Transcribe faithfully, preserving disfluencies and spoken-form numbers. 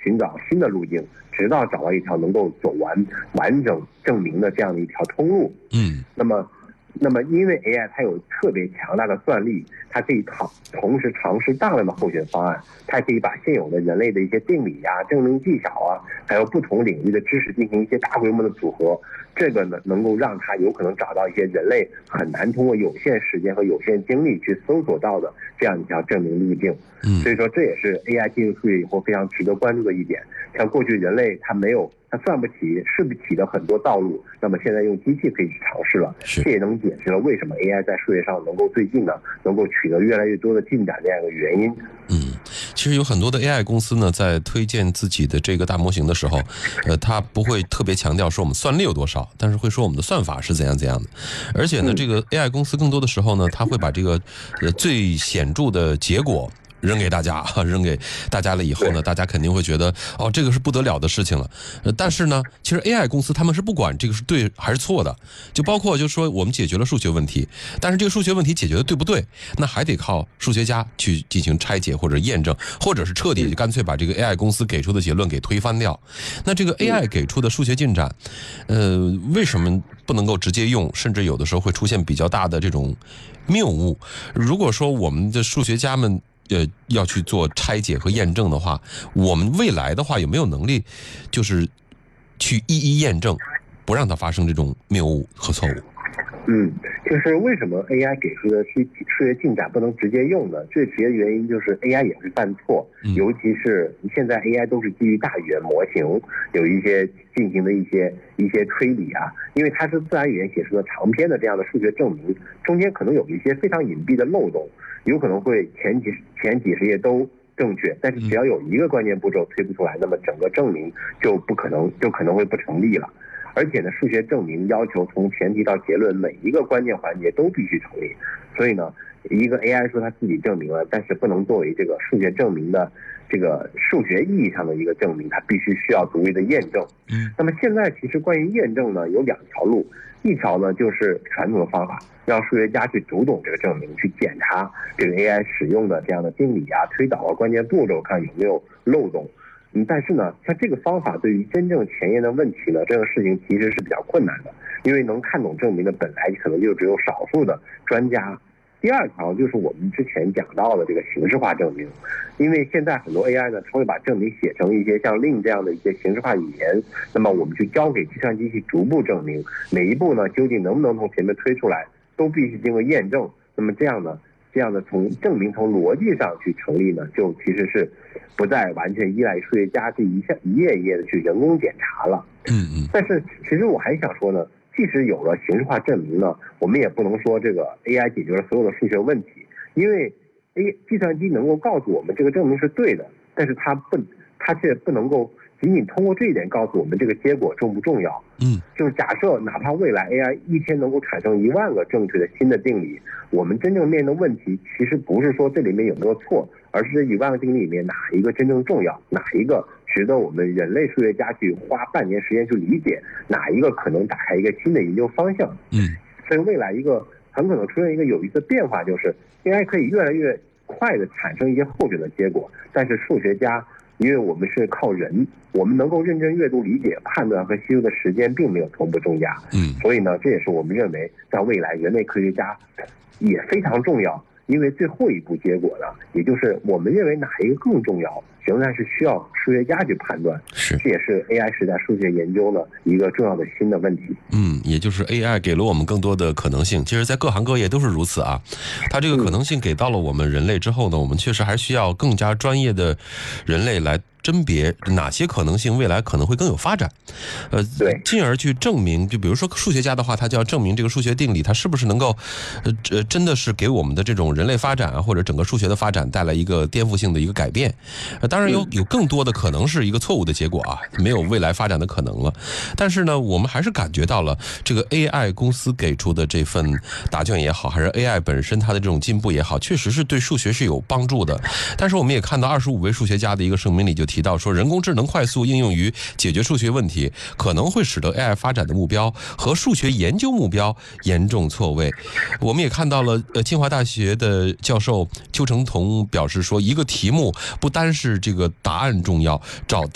寻找新的路径，直到找到一条能够走完完整证明的这样的一条通路。 嗯， 那么。那么，因为 A I 它有特别强大的算力，它可以尝同时尝试大量的候选方案，它可以把现有的人类的一些定理啊、证明技巧啊，还有不同领域的知识进行一些大规模的组合。这个呢，能够让它有可能找到一些人类很难通过有限时间和有限精力去搜索到的这样一条证明路径。 嗯， 所以说这也是 A I 进入数学以后非常值得关注的一点。像过去人类它没有。它算不起、试不起的很多道路，那么现在用机器可以去尝试了，这也能解释了为什么 A I 在数学上能够最近呢，能够取得越来越多的进展这样一个原因。 嗯，其实有很多的 A I 公司呢，在推荐自己的这个大模型的时候，呃，它不会特别强调说我们算力有多少，但是会说我们的算法是怎样怎样的。而且呢，这个 A I 公司更多的时候呢，它会把这个呃最显著的结果扔给大家，扔给大家了以后呢，大家肯定会觉得哦，这个是不得了的事情了。呃，但是呢，其实 A I 公司他们是不管这个是对还是错的，就包括就是说我们解决了数学问题，但是这个数学问题解决的对不对，那还得靠数学家去进行拆解或者验证，或者是彻底就干脆把这个 A I 公司给出的结论给推翻掉。那这个 A I 给出的数学进展，呃，为什么不能够直接用，甚至有的时候会出现比较大的这种谬误？如果说我们的数学家们呃，要去做拆解和验证的话，我们未来的话有没有能力，就是去一一验证，不让它发生这种谬误和错误？ 嗯，就是为什么 A I 给出的数数学进展不能直接用呢？最直接的原因就是 A I 也会犯错， 嗯、 尤其是现在 A I 都是基于大语言模型，有一些进行的一些一些推理啊，因为它是自然语言写出的长篇的这样的数学证明，中间可能有一些非常隐蔽的漏洞，有可能会前几前几十页都正确，但是只要有一个关键步骤推不出来，那么整个证明就不可能就可能会不成立了。而且呢，数学证明要求从前提到结论每一个关键环节都必须成立，所以呢，一个 A I 说它自己证明了，但是不能作为这个数学证明的这个数学意义上的一个证明，它必须需要独立的验证。 嗯， 那么现在其实关于验证呢，有两条路，一条呢就是传统的方法，让数学家去读懂这个证明，去检查这个 A I 使用的这样的定理啊、推导啊、关键步骤，看有没有漏洞。嗯，但是呢，像这个方法对于真正前沿的问题呢，这个事情其实是比较困难的，因为能看懂证明的本来可能就只有少数的专家。第二条就是我们之前讲到的这个形式化证明，因为现在很多 A I 呢，它会把证明写成一些像 Lin 这样的一些形式化语言，那么我们去交给计算机去逐步证明，每一步呢究竟能不能从前面推出来，都必须经过验证。那么这样呢，这样的从证明从逻辑上去成立呢，就其实是不再完全依赖数学家这一下一页一页的去人工检查了。 嗯嗯。 但是其实我还想说呢，即使有了形式化证明呢，我们也不能说这个 A I 解决了所有的数学问题，因为 A 计算机能够告诉我们这个证明是对的，但是它不，它却不能够仅仅通过这一点告诉我们这个结果重不重要。 嗯， 就是假设哪怕未来 A I 一天能够产生一万个正确的新的定理，我们真正面临的问题其实不是说这里面有没有错，而是这一万个定理里面哪一个真正重要，哪一个值得我们人类数学家去花半年时间去理解，哪一个可能打开一个新的研究方向。 嗯， 所以未来一个很可能出现一个有意思的变化，就是 A I 可以越来越快的产生一些候选的结果，但是数学家因为我们是靠人，我们能够认真阅读、理解、判断和吸收的时间并没有同步增加。 嗯，所以呢，这也是我们认为在未来人类科学家也非常重要，因为最后一步结果呢，也就是我们认为哪一个更重要，仍然是需要数学家去判断。 是， 这也是 A I 时代数学研究呢一个重要的新的问题。 嗯，也就是 A I 给了我们更多的可能性，其实在各行各业都是如此啊。它这个可能性给到了我们人类之后呢，我们确实还需要更加专业的人类来甄别哪些可能性未来可能会更有发展，呃，进而去证明。就比如说数学家的话，他就要证明这个数学定理它是不是能够，呃，真的是给我们的这种人类发展啊，或者整个数学的发展带来一个颠覆性的一个改变。呃，当然有有更多的可能是一个错误的结果啊，没有未来发展的可能了。但是呢，我们还是感觉到了这个 A I 公司给出的这份答卷也好，还是 A I 本身它的这种进步也好，确实是对数学是有帮助的。但是我们也看到二十五位数学家的一个声明里就提到说，人工智能快速应用于解决数学问题，可能会使得 A I 发展的目标和数学研究目标严重错位。我们也看到了，呃，清华大学的教授邱成桐表示说，一个题目不单是这个答案重要，找